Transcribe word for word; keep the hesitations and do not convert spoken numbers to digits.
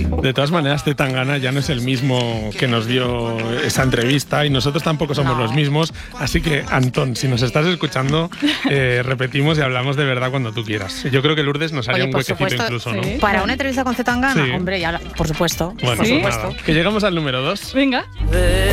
De todas maneras, Zetangana ya no es el mismo que nos dio esa entrevista y nosotros tampoco somos no. los mismos. Así que, Antón, si nos estás escuchando, eh, repetimos y hablamos de verdad cuando tú quieras. Yo creo que Lourdes nos haría Oye, un huequecito supuesto, incluso, ¿no? Sí. Para una entrevista con Zetangana, sí. hombre, ya, por supuesto. Bueno, por supuesto. Nada. Que llegamos al número dos. Venga.